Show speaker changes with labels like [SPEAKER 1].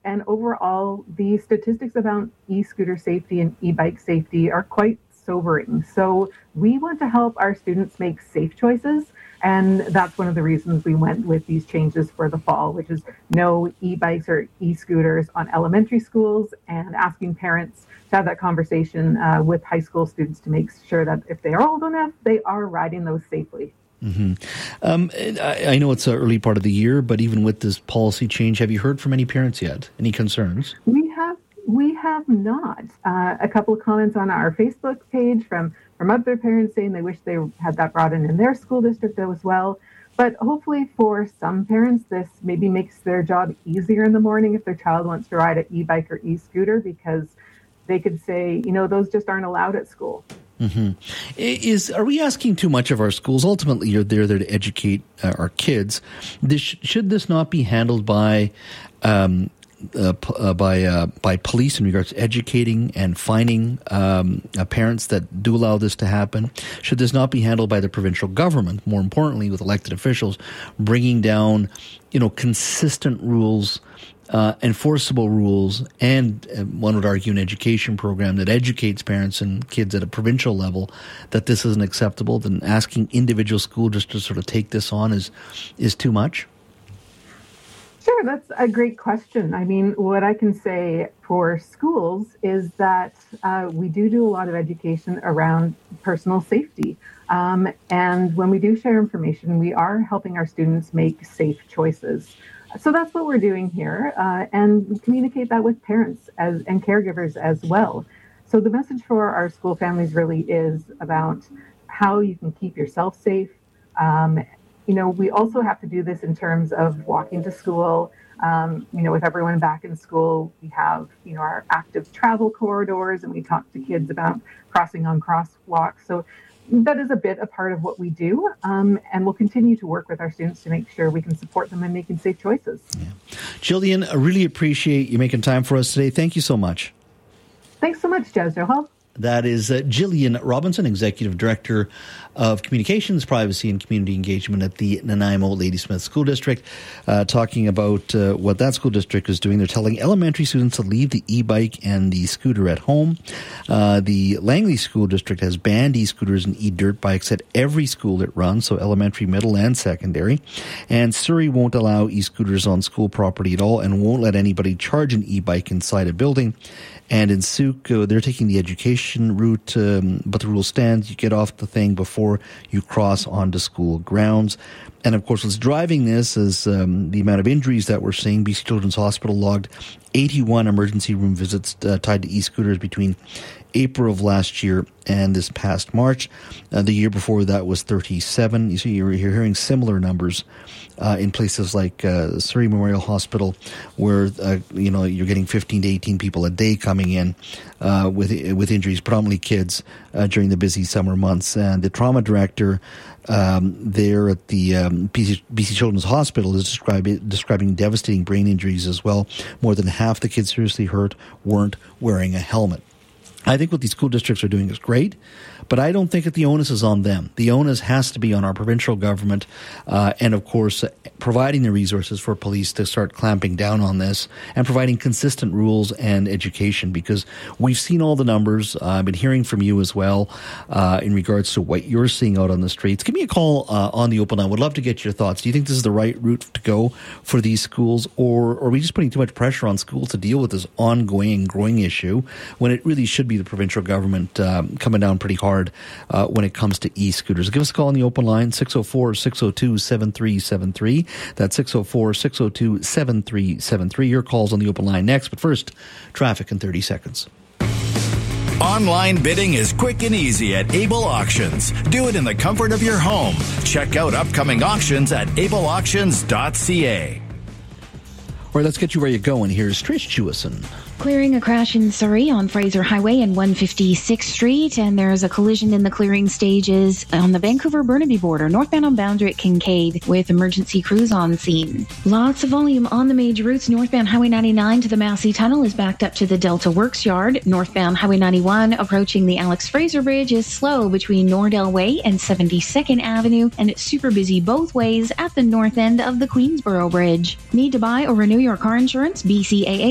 [SPEAKER 1] And overall, the statistics about e-scooter safety and e-bike safety are quite sobering. So we want to help our students make safe choices. And that's one of the reasons we went with these changes for the fall, which is no e-bikes or e-scooters on elementary schools, and asking parents to have that conversation with high school students to make sure that if they are old enough, they are riding those safely.
[SPEAKER 2] Mm-hmm. I know it's an early part of the year, but even with this policy change, have you heard from any parents yet? Any concerns?
[SPEAKER 1] We have not. A couple of comments on our Facebook page from other parents saying they wish they had that brought in their school district as well. But hopefully for some parents, this maybe makes their job easier in the morning if their child wants to ride an e-bike or e-scooter, because they could say, those just aren't allowed at school.
[SPEAKER 2] Mm-hmm. Are we asking too much of our schools? Ultimately, you're there to educate our kids. Should this not be handled by police in regards to educating and fining parents that do allow this to happen? Should this not be handled by the provincial government? More importantly, with elected officials bringing down, consistent rules, enforceable rules, and one would argue an education program that educates parents and kids at a provincial level that this isn't acceptable? Then asking individual schools just to sort of take this on is too much?
[SPEAKER 1] Sure, that's a great question. I mean, what I can say for schools is that we do a lot of education around personal safety. And when we do share information, we are helping our students make safe choices. So that's what we're doing here, and we communicate that with parents and caregivers as well. So the message for our school families really is about how you can keep yourself safe. We also have to do this in terms of walking to school. With everyone back in school, we have, our active travel corridors, and we talk to kids about crossing on crosswalks. So that is a part of what we do, and we'll continue to work with our students to make sure we can support them in making safe choices. Yeah.
[SPEAKER 2] Jillian, I really appreciate you making time for us today. Thank you so much.
[SPEAKER 1] Thanks so much, Jazz Johal.
[SPEAKER 2] That is Jillian Robinson, Executive Director of Communications, Privacy and Community Engagement at the Nanaimo Ladysmith School District, talking about what that school district is doing. They're telling elementary students to leave the e-bike and the scooter at home. The Langley School District has banned e-scooters and e-dirt bikes at every school it runs, so elementary, middle, and secondary. And Surrey won't allow e-scooters on school property at all and won't let anybody charge an e-bike inside a building. And in Souk, they're taking the education route, but the rule stands. You get off the thing before you cross onto school grounds. And, of course, what's driving this is the amount of injuries that we're seeing. BC Children's Hospital logged 81 emergency room visits tied to e-scooters between April of last year and this past March. The year before that was 37. You see, you're hearing similar numbers in places like Surrey Memorial Hospital, where you're getting 15 to 18 people a day coming in with injuries, predominantly kids, during the busy summer months. And the trauma director there at the BC Children's Hospital is describing devastating brain injuries as well. More than half the kids seriously hurt weren't wearing a helmet. I think what these school districts are doing is great, but I don't think that the onus is on them. The onus has to be on our provincial government and, of course, providing the resources for police to start clamping down on this and providing consistent rules and education, because we've seen all the numbers. I've been hearing from you as well in regards to what you're seeing out on the streets. Give me a call on the open line. Would love to get your thoughts. Do you think this is the right route to go for these schools, or are we just putting too much pressure on schools to deal with this ongoing and growing issue when it really should be the provincial government coming down pretty hard when it comes to e-scooters? Give us a call on the open line, 604-602-7373. That's 604-602-7373. Your call's on the open line next. But first, traffic in 30 seconds.
[SPEAKER 3] Online bidding is quick and easy at Able Auctions. Do it in the comfort of your home. Check out upcoming auctions at ableauctions.ca.
[SPEAKER 2] All right, let's get you where you're going. Here's Trish Jewison.
[SPEAKER 4] Clearing a crash in Surrey on Fraser Highway and 156th Street, and there's a collision in the clearing stages on the Vancouver-Burnaby border, northbound on Boundary at Kincaid, with emergency crews on scene. Lots of volume on the major routes. Northbound Highway 99 to the Massey Tunnel is backed up to the Delta Works Yard. Northbound Highway 91 approaching the Alex Fraser Bridge is slow between Nordell Way and 72nd Avenue, and it's super busy both ways at the north end of the Queensboro Bridge. Need to buy or renew your car insurance? BCAA